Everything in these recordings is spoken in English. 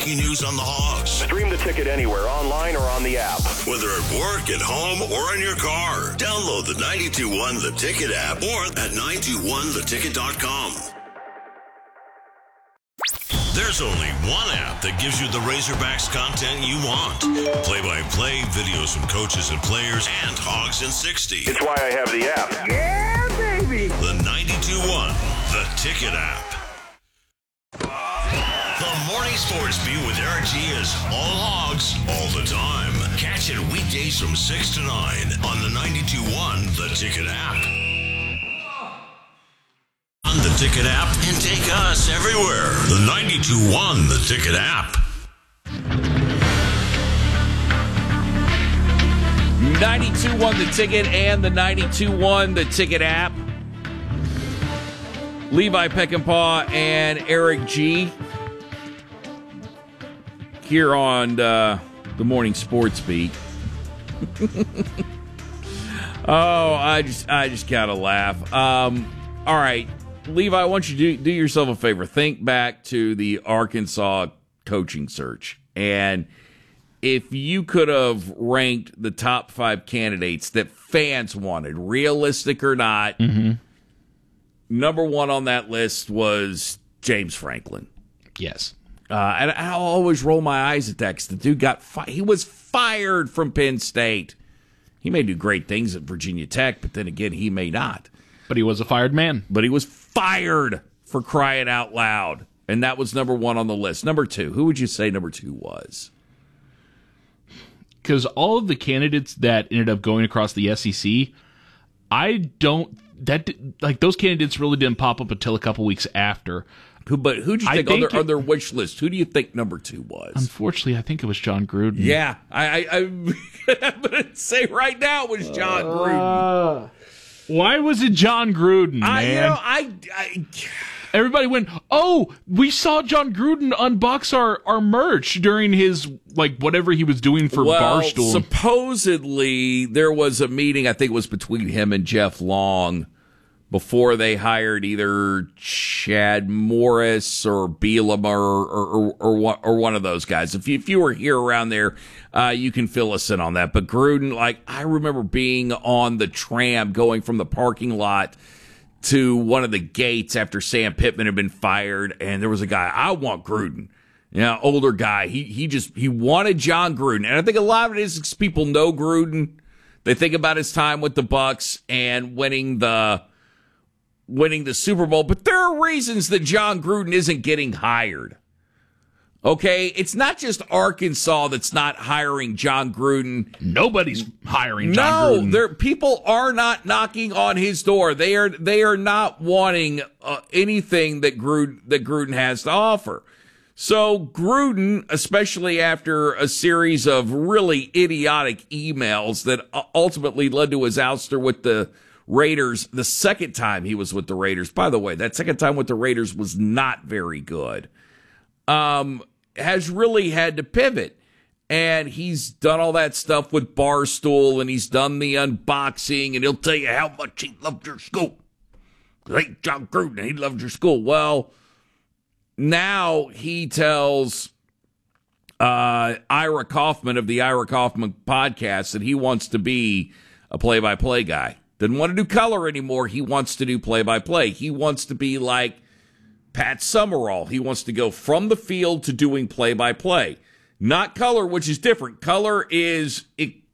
breaking news on the Hogs. Stream the ticket anywhere, online or on the app. Whether at work, at home, or in your car. Download the 92.1 The Ticket app or at 921theticket.com. There's only one app that gives you the Razorbacks content you want. Play-by-play, videos from coaches and players, and Hogs in 60. It's why I have the app. Yeah, baby! The 92.1 The Ticket app. The Morning Sports Beat with Eric G is all Hogs, all the time. Catch it weekdays from 6 to 9 on the 92.1 The Ticket app. On the Ticket app and take us everywhere. The 92.1 The Ticket app. 92.1 The Ticket and the 92.1 The Ticket app. Levi Peckinpah and Eric G. here on the Morning Sports Beat. Oh, I just gotta laugh. All right, Levi, I want you to do yourself a favor. Think back to the Arkansas coaching search, and if you could have ranked the top 5 candidates that fans wanted, realistic or not, number 1 on that list was James Franklin. Yes. And I'll always roll my eyes at that because the dude he was fired from Penn State. He may do great things at Virginia Tech, but then again, he may not. But he was a fired man. But he was fired, for crying out loud. And that was number 1 on the list. Number 2, who would you say number 2 was? Because all of the candidates that ended up going across the SEC, those candidates really didn't pop up until a couple weeks after. But who do you think on their wish list? Who do you think number 2 was? Unfortunately, I think it was John Gruden. Yeah, I'm going to say right now it was John Gruden. Why was it John Gruden, man? Everybody went, oh, we saw John Gruden unbox our merch during his, whatever he was doing for Barstool. Supposedly, there was a meeting, I think it was between him and Jeff Long, before they hired either Chad Morris or Bielema or one of those guys. If you were here around there, you can fill us in on that. But Gruden, I remember being on the tram going from the parking lot to one of the gates after Sam Pittman had been fired, and there was a guy, I want Gruden. Older guy. He wanted John Gruden. And I think a lot of it is because people know Gruden. They think about his time with the Bucs and winning the Super Bowl, but there are reasons that John Gruden isn't getting hired. Okay? It's not just Arkansas that's not hiring John Gruden. Nobody's hiring John Gruden. No, people are not knocking on his door. They are not wanting anything that Gruden has to offer. So Gruden, especially after a series of really idiotic emails that ultimately led to his ouster with the Raiders the second time he was with the Raiders. By the way, that second time with the Raiders was not very good. Has really had to pivot. And he's done all that stuff with Barstool, and he's done the unboxing, and he'll tell you how much he loved your school. Hey, John Gruden, he loved your school. Well, now he tells Ira Kaufman of the Ira Kaufman podcast that he wants to be a play-by-play guy. Doesn't want to do color anymore. He wants to do play-by-play. He wants to be like Pat Summerall. He wants to go from the field to doing play-by-play. Not color, which is different. Color is,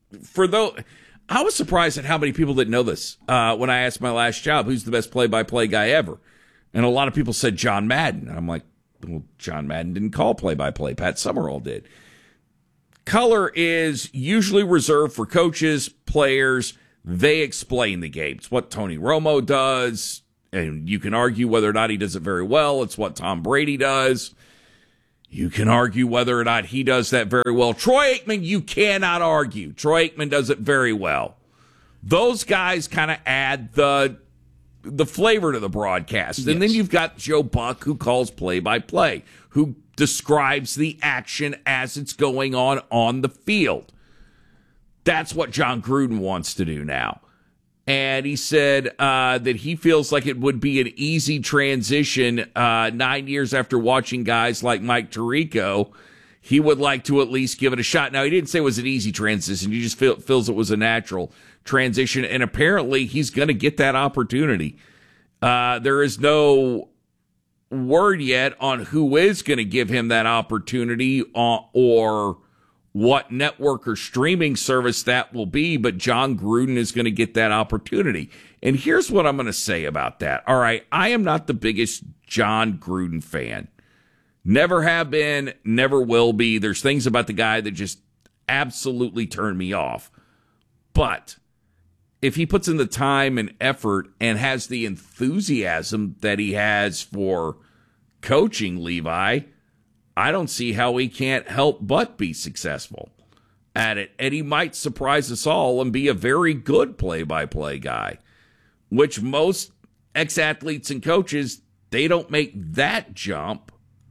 I was surprised at how many people didn't know this when I asked my last job, who's the best play-by-play guy ever? And a lot of people said John Madden. And I'm like, well, John Madden didn't call play-by-play. Pat Summerall did. Color is usually reserved for coaches, players. They explain the game. It's what Tony Romo does, and you can argue whether or not he does it very well. It's what Tom Brady does. You can argue whether or not he does that very well. Troy Aikman, you cannot argue. Troy Aikman does it very well. Those guys kind of add the flavor to the broadcast. And then you've got Joe Buck, who calls play-by-play, who describes the action as it's going on the field. That's what John Gruden wants to do now. And he said that he feels like it would be an easy transition 9 years after watching guys like Mike Tirico he would like to at least give it a shot. Now, he didn't say it was an easy transition. He just feels it was a natural transition, and apparently he's going to get that opportunity. There is no word yet on who is going to give him that opportunity or what network or streaming service that will be, but Jon Gruden is going to get that opportunity. And here's what I'm going to say about that. All right, I am not the biggest Jon Gruden fan. Never have been, never will be. There's things about the guy that just absolutely turn me off. But if he puts in the time and effort and has the enthusiasm that he has for coaching, Levi, I don't see how he can't help but be successful at it. And he might surprise us all and be a very good play-by-play guy, which most ex-athletes and coaches, they don't make that jump.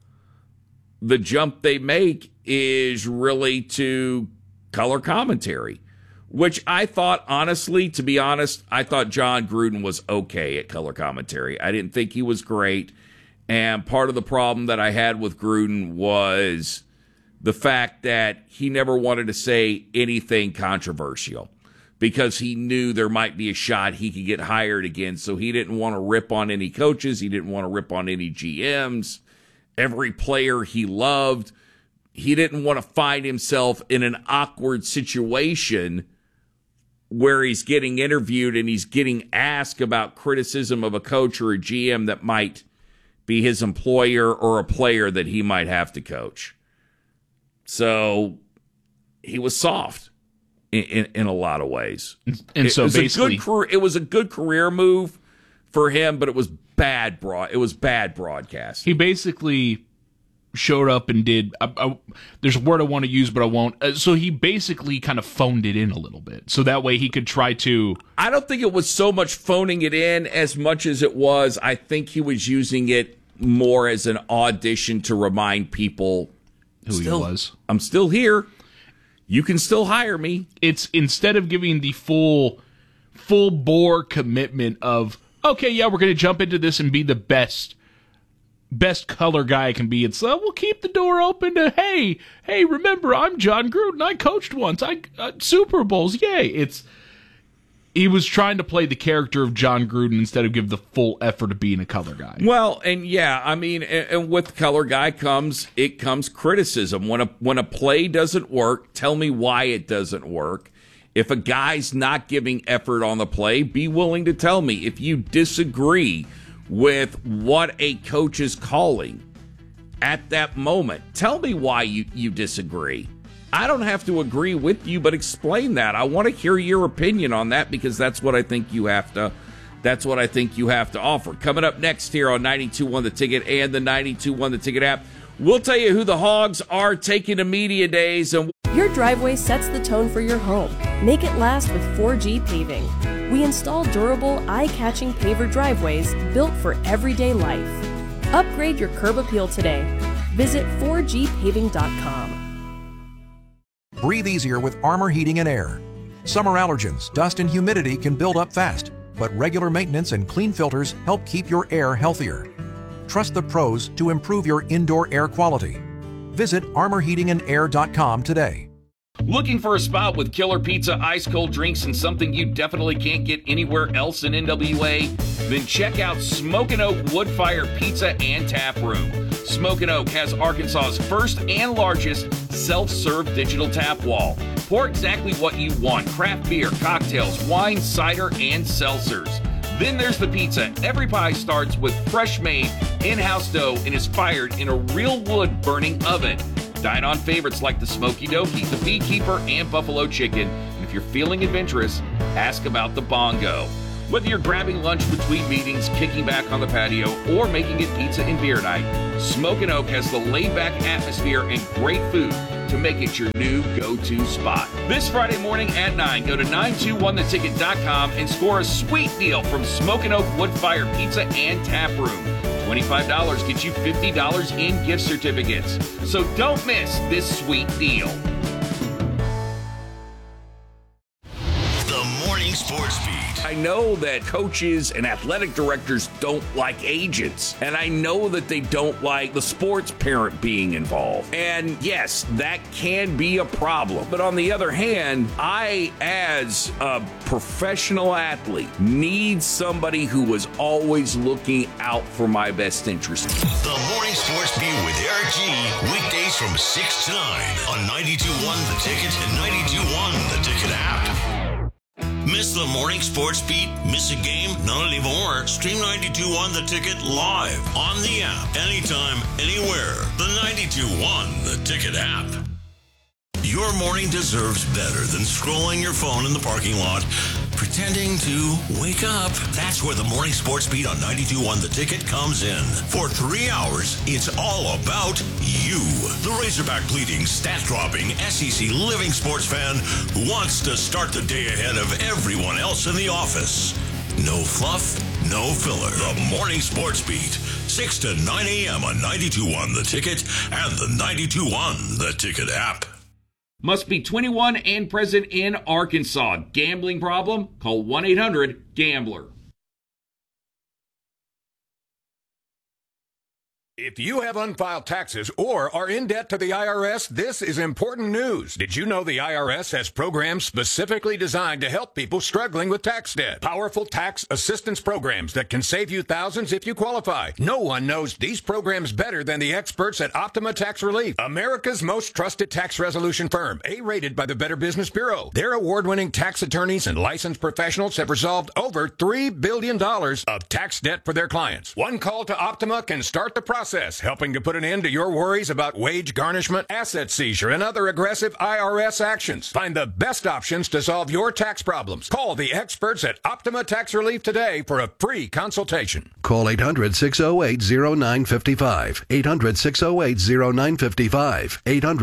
The jump they make is really to color commentary, which I thought, honestly, to be honest, I thought Jon Gruden was okay at color commentary. I didn't think he was great. And part of the problem that I had with Gruden was the fact that he never wanted to say anything controversial because he knew there might be a shot he could get hired again. So he didn't want to rip on any coaches. He didn't want to rip on any GMs. Every player he loved. He didn't want to find himself in an awkward situation where he's getting interviewed and he's getting asked about criticism of a coach or a GM that might be his employer or a player that he might have to coach. So he was soft in a lot of ways. And so basically, it was a good career move for him, but it was bad broadcast. He basically showed up and did. There's a word I want to use, but I won't. So he basically kind of phoned it in a little bit, so that way he could try to. I don't think it was so much phoning it in as much as it was. I think he was using it more as an audition to remind people who he was. I'm still here. You can still hire me. It's instead of giving the full bore commitment of, okay, yeah, we're going to jump into this and be the best color guy I can be. It's we'll keep the door open to hey, remember I'm Jon Gruden. I coached once. I Super Bowls. Yay! He was trying to play the character of Jon Gruden instead of give the full effort of being a color guy. Well, and yeah, I mean, and with color guy comes criticism. When a play doesn't work, tell me why it doesn't work. If a guy's not giving effort on the play, be willing to tell me. If you disagree with what a coach is calling at that moment, tell me why you disagree. I don't have to agree with you, but explain that. I want to hear your opinion on that because that's what I think you have to offer. Coming up next here on 92.1 The Ticket and the 92.1 The Ticket app, we'll tell you who the Hogs are taking to media days. And your driveway sets the tone for your home. Make it last with 4G Paving. We install durable, eye-catching paver driveways built for everyday life. Upgrade your curb appeal today. Visit 4gpaving.com. Breathe easier with Armor Heating and Air. Summer allergens, dust, and humidity can build up fast, but regular maintenance and clean filters help keep your air healthier. Trust the pros to improve your indoor air quality. Visit armorheatingandair.com today. Looking for a spot with killer pizza, ice cold drinks, and something you definitely can't get anywhere else in NWA? Then check out Smokin' Oak Wood-Fire Pizza and Tap Room. Smokin' Oak has Arkansas's first and largest self-serve digital tap wall. Pour exactly what you want: craft beer, cocktails, wine, cider, and seltzers. Then there's the pizza. Every pie starts with fresh-made, in-house dough and is fired in a real wood-burning oven. Dine on favorites like the Smoky Dokie, the Beekeeper, and Buffalo Chicken. And if you're feeling adventurous, ask about the Bongo. Whether you're grabbing lunch between meetings, kicking back on the patio, or making it pizza and beer night, Smokin' Oak has the laid-back atmosphere and great food to make it your new go-to spot. This Friday morning at 9, go to 921theticket.com and score a sweet deal from Smokin' Oak Wood-Fire Pizza and Tap Room. $25 gets you $50 in gift certificates. So don't miss this sweet deal. The Morning Sports Beat I know that coaches and athletic directors don't like agents, and I know that they don't like the sports parent being involved. And yes, that can be a problem. But on the other hand, I, as a professional athlete, need somebody who is always looking out for my best interest. The Morning Sports Beat with Eric G. Weekdays from 6 to 9 on 92.1 The Ticket and 92.1 The Ticket app. Miss the Morning Sports Beat? Miss a game? Not anymore. Stream 92.1 The Ticket live on the app. Anytime, anywhere. The 92.1 The Ticket app. Your morning deserves better than scrolling your phone in the parking lot, pretending to wake up. That's where the Morning Sports Beat on 92.1 The Ticket comes in. For 3 hours, it's all about you. The Razorback bleeding, stat-dropping, SEC living sports fan who wants to start the day ahead of everyone else in the office. No fluff, no filler. The Morning Sports Beat, 6 to 9 a.m. on 92.1 The Ticket and the 92.1 The Ticket app. Must be 21 and present in Arkansas. Gambling problem? Call 1-800-GAMBLER. If you have unfiled taxes or are in debt to the IRS, this is important news. Did you know the IRS has programs specifically designed to help people struggling with tax debt? Powerful tax assistance programs that can save you thousands if you qualify. No one knows these programs better than the experts at Optima Tax Relief, America's most trusted tax resolution firm, A-rated by the Better Business Bureau. Their award-winning tax attorneys and licensed professionals have resolved over $3 billion of tax debt for their clients. One call to Optima can start the process, helping to put an end to your worries about wage garnishment, asset seizure, and other aggressive IRS actions. Find the best options to solve your tax problems. Call the experts at Optima Tax Relief today for a free consultation. Call 800-608-0955. 800-608-0955.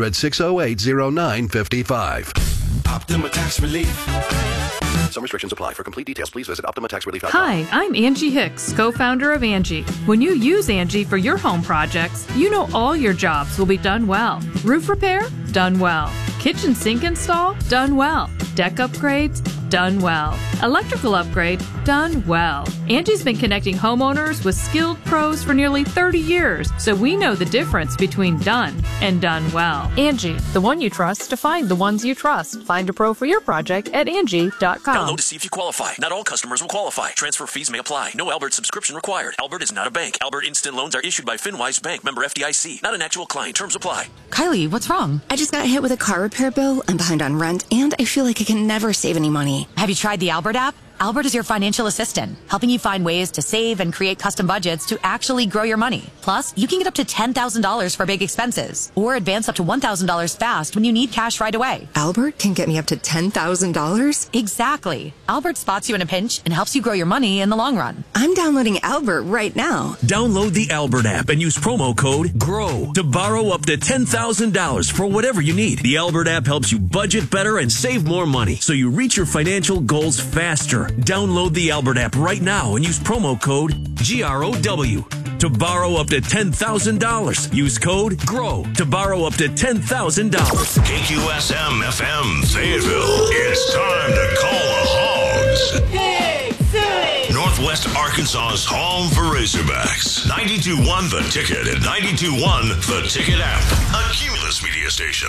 800-608-0955. Optima Tax Relief. Some restrictions apply. For complete details, please visit OptimaTaxRelief.com. Hi, I'm Angie Hicks, co-founder of Angie. When you use Angie for your home projects, you know all your jobs will be done well. Roof repair? Done well. Kitchen sink install? Done well. Deck upgrades? Done well. Electrical upgrade? Done well. Angie's been connecting homeowners with skilled pros for nearly 30 years, so we know the difference between done and done well. Angie, the one you trust to find the ones you trust. Find a pro for your project at Angie.com. Download to see if you qualify. Not all customers will qualify. Transfer fees may apply. No Albert subscription required. Albert is not a bank. Albert Instant Loans are issued by FinWise Bank, member FDIC. Not an actual client. Terms apply. Kylie, what's wrong? I just got hit with a car repair bill. I'm behind on rent, and I feel like I can never save any money. Have you tried the Albert app? Albert is your financial assistant, helping you find ways to save and create custom budgets to actually grow your money. Plus, you can get up to $10,000 for big expenses, or advance up to $1,000 fast when you need cash right away. Albert can get me up to $10,000? Exactly. Albert spots you in a pinch and helps you grow your money in the long run. I'm downloading Albert right now. Download the Albert app and use promo code GROW to borrow up to $10,000 for whatever you need. The Albert app helps you budget better and save more money, so you reach your financial goals faster. Download the Albert app right now and use promo code GROW to borrow up to $10,000. Use code GROW to borrow up to $10,000. KQSM FM Fayetteville. It's time to call the Hogs. Hey, City! Northwest Arkansas's home for Razorbacks. 92.1 The Ticket and 92.1 The Ticket app. A Cumulus Media station.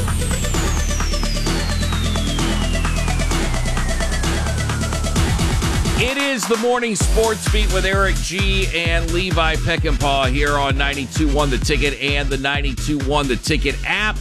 It is the Morning Sports Beat with Eric G. and Levi Peckinpah here on 92.1 The Ticket and the 92.1 The Ticket app.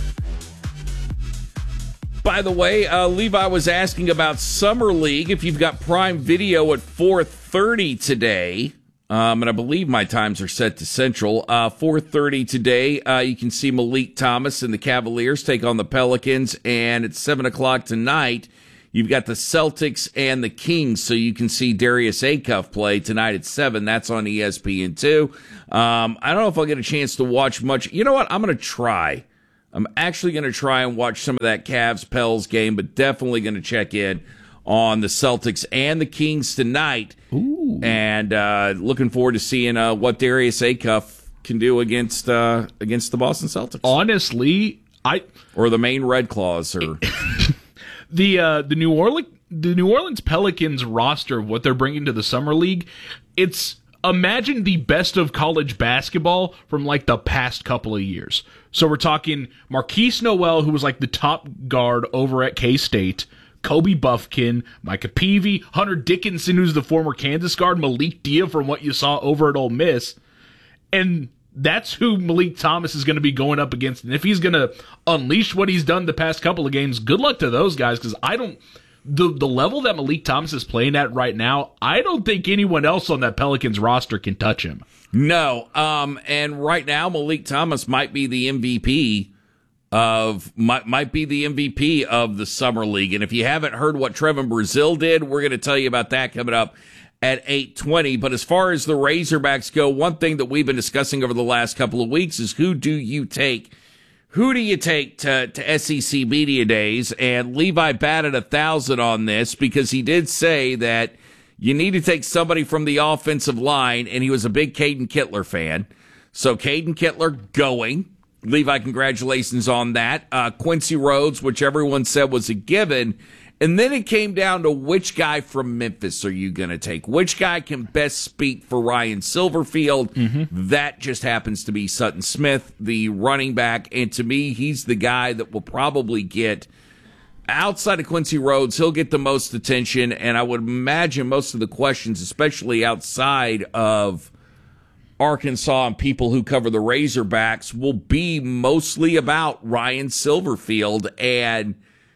By the way, Levi was asking about Summer League. If you've got Prime Video at 4:30 today, and I believe my times are set to Central, 4:30 today, you can see Malik Thomas and the Cavaliers take on the Pelicans, and at 7 o'clock tonight, you've got the Celtics and the Kings, so you can see Darius Acuff play tonight at 7. That's on ESPN2. I don't know if I'll get a chance to watch much. You know what? I'm going to try. I'm actually going to try and watch some of that Cavs-Pels game, but definitely going to check in on the Celtics and the Kings tonight. Ooh. And looking forward to seeing what Darius Acuff can do against the Boston Celtics. Honestly, or the Maine Red Claws, or... The the New Orleans Pelicans roster, what they're bringing to the Summer League, imagine the best of college basketball from like the past couple of years. So we're talking Marquise Noel, who was like the top guard over at K-State, Kobe Buffkin, Micah Peavy, Hunter Dickinson, who's the former Kansas guard, Malik Dia from what you saw over at Ole Miss. And that's who Malik Thomas is going to be going up against. And if he's going to unleash what he's done the past couple of games, good luck to those guys, because the level that Malik Thomas is playing at right now, I don't think anyone else on that Pelicans roster can touch him. No, and right now Malik Thomas might be the MVP of the Summer League. And if you haven't heard what Trevin Brazile did, we're going to tell you about that coming up at 8:20. But as far as the Razorbacks go, one thing that we've been discussing over the last couple of weeks is who do you take to SEC Media Days? And Levi batted 1,000 on this because he did say that you need to take somebody from the offensive line, and he was a big Caden Kittler fan. So Caden Kittler going. Levi, congratulations on that. Quincy Rhodes, which everyone said was a given. And then it came down to which guy from Memphis are you going to take? Which guy can best speak for Ryan Silverfield? Mm-hmm. That just happens to be Sutton Smith, the running back. And to me, he's the guy that will probably get, outside of Quincy Rhodes, he'll get the most attention. And I would imagine most of the questions, especially outside of Arkansas and people who cover the Razorbacks, will be mostly about Ryan Silverfield and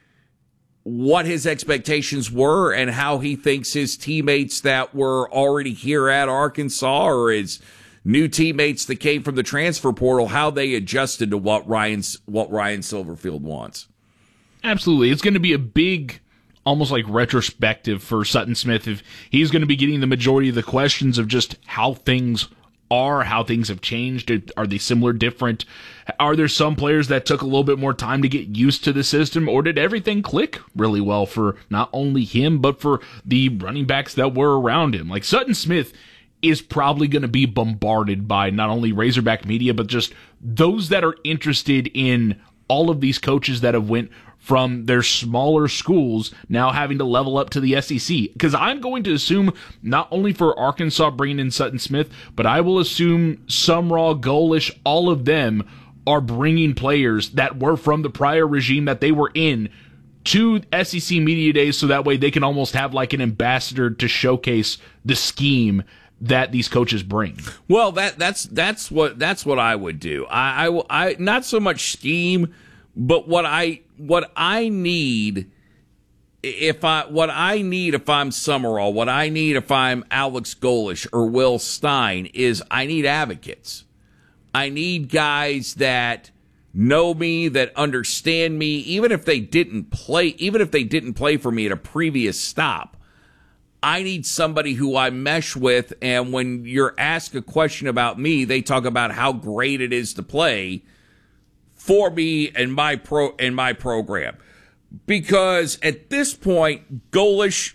what his expectations were and how he thinks his teammates that were already here at Arkansas or his new teammates that came from the transfer portal, how they adjusted to what Ryan Silverfield wants. Absolutely. It's going to be a big, almost like retrospective for Sutton Smith if he's going to be getting the majority of the questions of just how things are, how things have changed. Are they similar, different? Are there some players that took a little bit more time to get used to the system, or did everything click really well for not only him, but for the running backs that were around him? Like Sutton Smith is probably going to be bombarded by not only Razorback media, but just those that are interested in all of these coaches that have went from their smaller schools now having to level up to the SEC. Because I'm going to assume not only for Arkansas bringing in Sutton Smith, but I will assume Sumrall, Golish, all of them are bringing players that were from the prior regime that they were in to SEC Media Days, so that way they can almost have like an ambassador to showcase the scheme that these coaches bring. Well, that's what I would do. I not so much scheme, but what I need if I'm Summerall, what I need if I'm Alex Golish or Will Stein is I need advocates. I need guys that know me, that understand me, even if they didn't play for me at a previous stop. I need somebody who I mesh with, and when you're asked a question about me, they talk about how great it is to play for me and my program. Because at this point, Golish,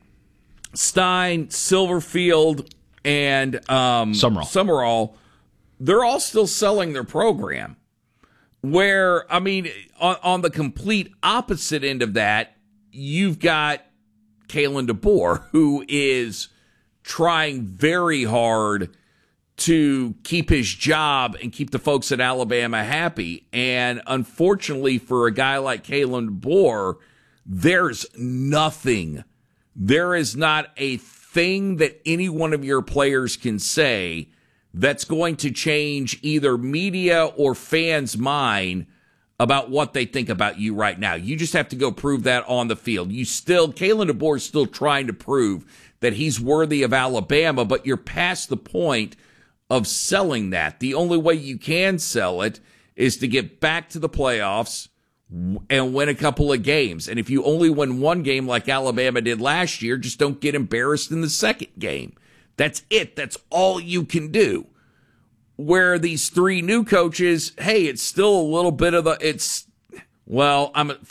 Stein, Silverfield, and Summerall, they're all still selling their program. Where, I mean, on the complete opposite end of that, you've got Kalen DeBoer, who is trying very hard to keep his job and keep the folks at Alabama happy. And unfortunately for a guy like Kalen DeBoer, there's nothing. There is not a thing that any one of your players can say that's going to change either media or fans' mind about what they think about you right now. You just have to go prove that on the field. Kalen DeBoer is still trying to prove that he's worthy of Alabama, but you're past the point of selling that. The only way you can sell it is to get back to the playoffs and win a couple of games. And if you only win one game like Alabama did last year, just don't get embarrassed in the second game. That's it. That's all you can do. Where these three new coaches, hey, it's still a little bit of